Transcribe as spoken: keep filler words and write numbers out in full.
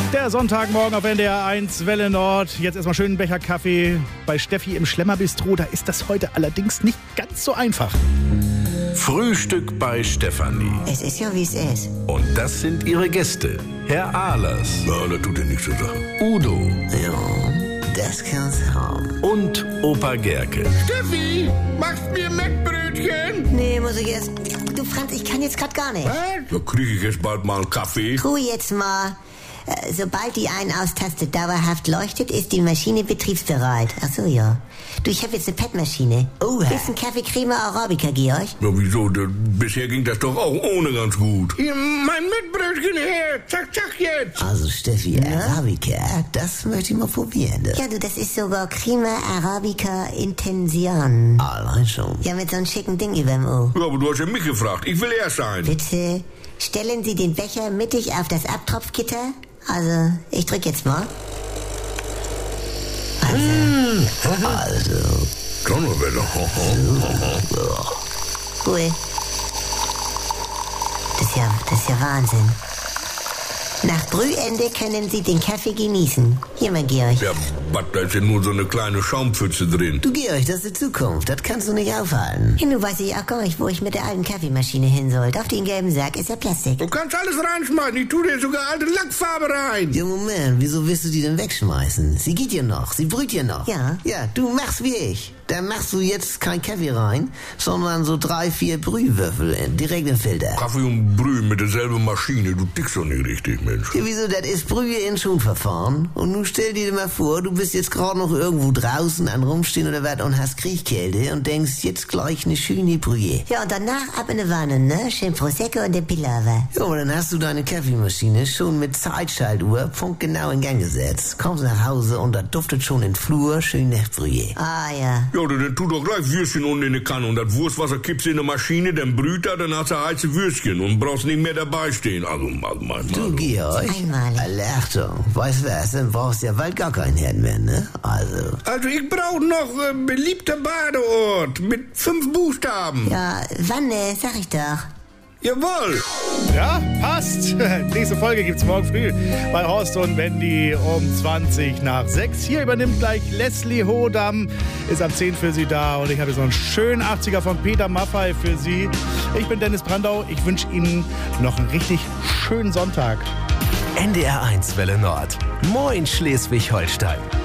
Der Sonntagmorgen auf N D R eins, Welle Nord. Jetzt erstmal schön einen Becher Kaffee bei Steffi im Schlemmerbistro. Da ist das heute allerdings nicht ganz so einfach. Frühstück bei Stefanie. Es ist ja, wie es ist. Und das sind ihre Gäste. Herr Ahlers. Ja, das tut ja nichts zur Sache. Udo. Ja, das kann's haben. Und Opa Gerke. Steffi, machst mir Mettbrötchen? Nee, muss ich erst... Du, Franz, ich kann jetzt grad gar nicht. Was? Da kriege ich jetzt bald mal einen Kaffee. Ruhe jetzt mal. Äh, Sobald die Ein-Aus-Taste dauerhaft leuchtet, ist die Maschine betriebsbereit. Ach so, ja. Du, ich habe jetzt eine P E T-Maschine. Oh, bisschen Kaffee-Creme Arabica, Georg? Ja, wieso? Da, bisher ging das doch auch ohne ganz gut. Hier, mein Mettbrötchen her. Zack, zack jetzt. Also Steffi, Arabica, das möchte ich mal probieren. Ne? Ja, du, das ist sogar Crema Arabica Intension. Allein schon. Ja, mit so einem schicken Ding überm O. Ja, aber du hast ja mich gefragt. Ich will erst sein. Bitte stellen Sie den Becher mittig auf das Abtropfgitter. Also, ich drück jetzt mal. Also, Also, Donnerwetter. Ruhe. Das ist ja, das ist ja Wahnsinn. Nach Brühende können Sie den Kaffee genießen. Hier mal, Georg. Ja, was, da ist ja nur so eine kleine Schaumpfütze drin. du Georg, das ist die Zukunft, das kannst du nicht aufhalten. Ja, nun weiß ich auch gar nicht, wo ich mit der alten Kaffeemaschine hin soll. Auf den gelben Sack ist ja Plastik. Du kannst alles reinschmeißen. Ich tue dir sogar alte Lackfarbe rein. Ja, Moment, wieso willst du die denn wegschmeißen? Sie geht ja noch, sie brüht ja noch. Ja. Ja, du machst wie ich. Da machst du jetzt kein Kaffee rein, sondern so drei, vier Brühwürfel in, direkt im Filter. Kaffee und Brühe mit derselben Maschine. Du tickst doch nicht richtig, Mensch. Ja, wieso, das ist Brühe in Schonverfahren. Und nun stell dir mal vor, du bist jetzt gerade noch irgendwo draußen an Rumstehen oder was und hast Kriechkälte und denkst, jetzt gleich eine schöne Brühe. Ja, und danach ab in die Wanne, ne? Schön Prosecco und den Pilawa. Ja, aber dann hast du deine Kaffeemaschine schon mit Zeitschaltuhr punktgenau in Gang gesetzt. Kommst nach Hause und da duftet schon in Flur schön nach Brühe. Ah, ja. Ja, dann tu doch gleich Würstchen unten in die Kanne und das Wurstwasser kippst in die Maschine, dann brüht er, dann hast du heiße Würstchen und brauchst nicht mehr dabei stehen. Also, also, also, Du, also. Georg? Einmalig. Alle Achtung, weißt du was, dann brauchst du ja bald gar keinen Herd mehr, ne? Also, Also ich brauche noch äh, beliebter Badeort mit fünf Buchstaben. Ja, Wanne, sag ich doch. Jawohl. Ja, passt. Nächste Folge gibt's morgen früh bei Horst und Wendy um zwanzig nach sechs. Hier übernimmt gleich Leslie Hodam, ist ab zehn für Sie da. Und ich habe so einen schönen achtziger von Peter Maffay für Sie. Ich bin Dennis Brandau. Ich wünsche Ihnen noch einen richtig schönen Sonntag. N D R eins Welle Nord. Moin Schleswig-Holstein.